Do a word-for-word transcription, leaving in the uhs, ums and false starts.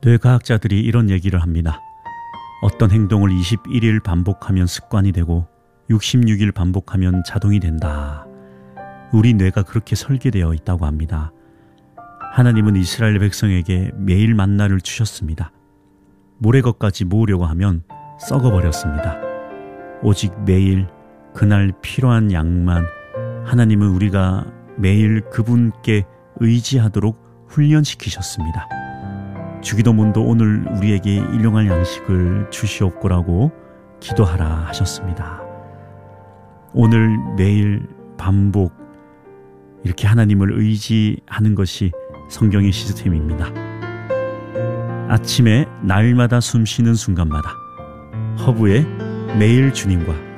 뇌과학자들이 이런 얘기를 합니다. 어떤 행동을 이십일 일 반복하면 습관이 되고 육십육 일 반복하면 자동이 된다. 우리 뇌가 그렇게 설계되어 있다고 합니다. 하나님은 이스라엘 백성에게 매일 만나를 주셨습니다. 모래 것까지 모으려고 하면 썩어버렸습니다. 오직 매일 그날 필요한 양만 하나님은 우리가 매일 그분께 의지하도록 훈련시키셨습니다. 주기도문도 오늘 우리에게 일용할 양식을 주시옵고라고 기도하라 하셨습니다. 오늘 매일 반복 이렇게 하나님을 의지하는 것이 성경의 시스템입니다. 아침에 날마다 숨쉬는 순간마다 허브에 매일 주님과